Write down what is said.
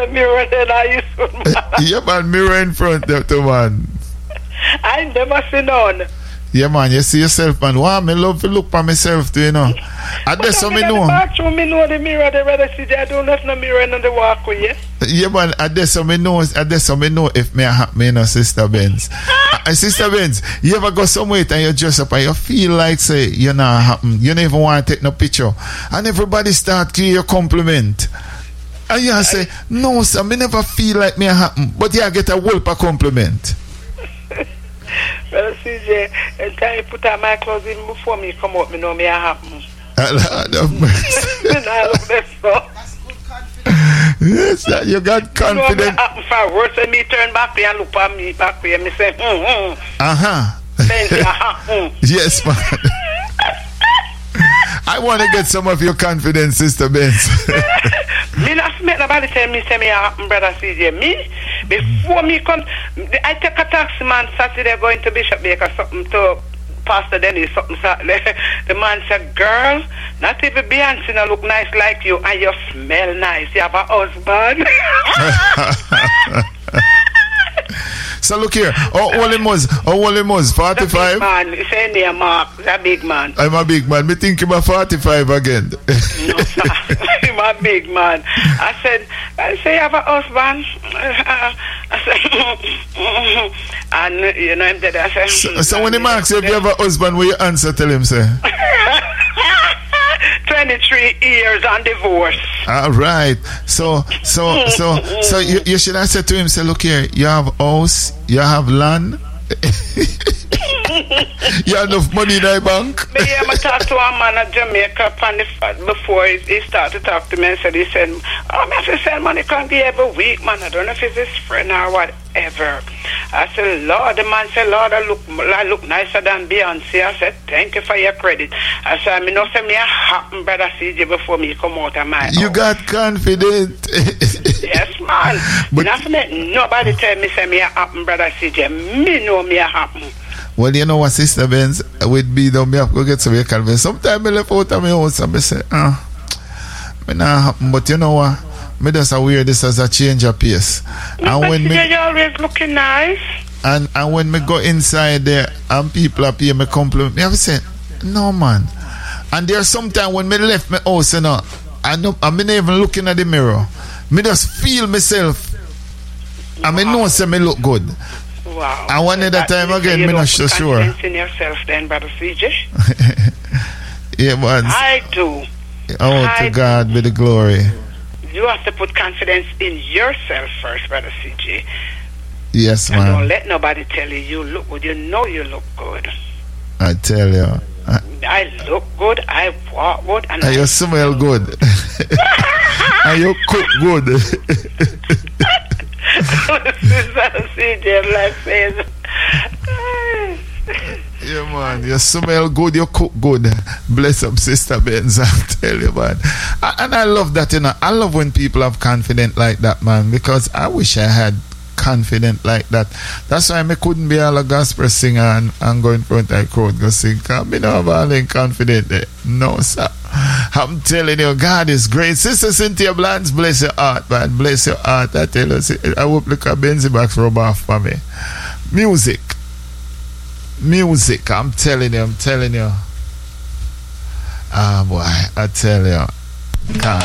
a mirror then I used to. Yeah, man, mirror in front of the man. I never seen none. Yeah, man, you see yourself, man. Wow, me love to look for myself too, you know. I just so me know. Me know the mirror, the brother CJ. I don't have no mirror in the walkway. Yeah, man, I just so me know. If me happen, you know, Sister Benz. Sister Benz, you ever go somewhere and you dress up and you feel like say you're not happen. You don't even want to take no picture, and everybody start give you a compliment. And you say, no, sir, me never feel like me happen, but you get a whoop a compliment. Well, CJ, and time you put on my clothes in before me come out, me know me happen. Lord of mercy. Yes, you got confidence. You know me happen for worse than me turn back and look at me back and me say, Yes, man. I want to get some of your confidence, Sister Benz. Me not make nobody tell me say me happen, brother CJ. Me before me come, I take a taxi man Saturday going to Bishop Baker something to Pastor Dennis something. The man said, "Girl, not even Beyonce no look nice like you, and you smell nice. You have a husband." So look here, how old him was? 45? Man, it's a name Mark, a big man. I'm a big man. Me think him a 45 again. No, sir. I'm a big man. I say you have a husband. I said, and you know him dead. I said, so when he asks you if you have a husband, what you answer? Tell him, say. 23 years on divorce. All right. So you should have said to him, say, look here, you have house, you have land, you have enough money in the bank. I talked to a man at Jamaica before he started to talk to me and he said, I have to send money can't be every week, man. I don't know if it's his friend or whatever. I said, Lord, the man said, Lord, I look nicer than Beyonce. I said, thank you for your credit. I said, I know say me a happen, brother CJ, before me come out of my house. You got confident. Yes, man. But nobody tell me say me a happen, brother CJ. Me know me a happen. Well, you know what, Sister Benz, with me though, me have to go get some confidence. Sometimes I left out of my house and I say, me not happen. But you know what? Me just aware this as a change of pace. And when you're always looking nice. And when me go inside there and people are paying me compliment, me have to say, no man. And there's sometimes when me left my house, you know, I'm not even looking at the mirror. Me just feel myself. And me know say me look good. Wow. And one other time again, me not so sure. Confidence in yourself then, brother CJ? Yeah, but I do. To God be the glory. You have to put confidence in yourself first, brother CJ. Yes, man. And don't let nobody tell you look good. You know you look good. I tell you. I look good, I walk good, and you smell good. And you cook good. CJ like says. Yeah, man, you smell good, you cook good. Bless up, Sister Benz, I tell you, man. And I love that, you know. I love when people have confidence like that, man, because I wish I had confident like that. That's why I couldn't be a gospel singer and go in front of a crowd go sing. Because I don't have all confident there. No, sir. I'm telling you, God is great. Sister Cynthia Blanche, bless your heart, man. Bless your heart. I tell you, I hope the Benzi box rub off for me. Music, I'm telling you. Ah, boy, I tell you. God.